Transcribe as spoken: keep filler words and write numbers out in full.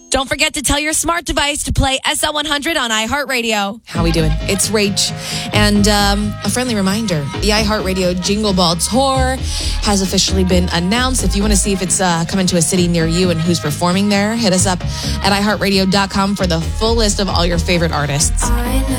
Don't forget to tell your smart device to play S L one hundred on iHeartRadio. How we doing? It's Rach. And um, a friendly reminder, the iHeartRadio Jingle Ball Tour has officially been announced. If you want to see if it's uh, coming to a city near you and who's performing there, hit us up at i heart radio dot com for the full list of all your favorite artists. I know.